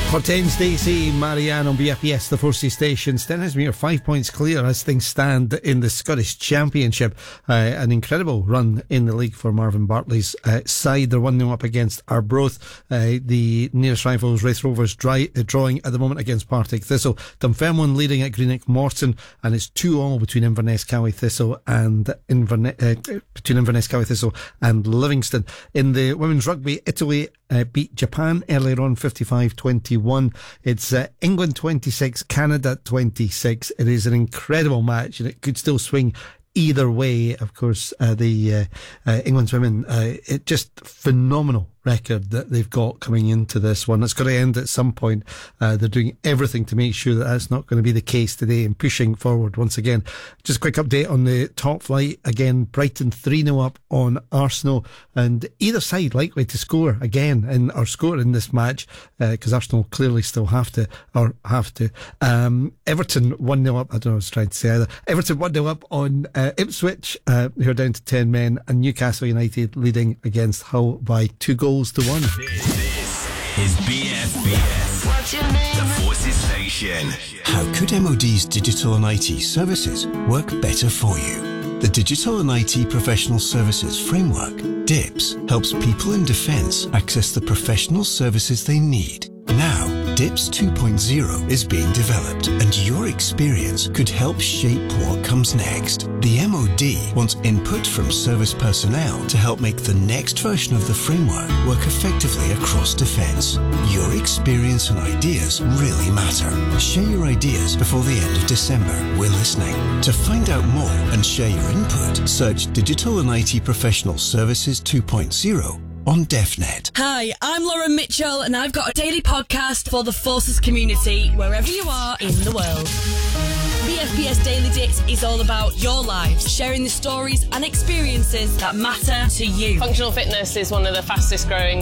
Hortense Daisy, Marianne on BFBS, the Forsey station. Stenhousemuir 5 points clear as things stand in the Scottish Championship. An incredible run in the league for Marvin Bartley's side. They're 1-0 up against Arbroath. The nearest rivals, Raith Rovers, drawing at the moment against Partick Thistle. Dunfermline leading at Greenock Morton, and it's 2-2 between Inverness Cowie Thistle and Livingston. In the women's rugby, Italy beat Japan earlier on, 55-21. It's England 26, Canada 26. It is an incredible match, and it could still swing either way. Of course, the England's women, it just phenomenal record that they've got coming into this one. It's got to end at some point. They're doing everything to make sure that that's not going to be the case today and pushing forward once again. Just a quick update on the top flight. Again, Brighton 3-0 up on Arsenal, and either side likely to score again or score in this match, because Arsenal clearly still have to. Everton 1-0 up. I don't know what I was trying to say either. Everton 1-0 up on Ipswich, who are down to 10 men, and Newcastle United leading against Hull by 2-1. This is BFBS. What's your name? The Forces Station. How could MOD's digital and IT services work better for you? The Digital and IT Professional Services Framework, DIPS, helps people in defence access the professional services they need. Now, DIPS 2.0 is being developed, and your experience could help shape what comes next. The MOD wants input from service personnel to help make the next version of the framework work effectively across defence. Your experience and ideas really matter. Share your ideas before the end of December. We're listening. To find out more and share your input, search Digital and IT Professional Services 2.0 on DefNet. Hi, I'm Lauren Mitchell, and I've got a daily podcast for the Forces community, wherever you are in the world. BFBS Daily Dits is all about your lives, sharing the stories and experiences that matter to you. Functional fitness is one of the fastest growing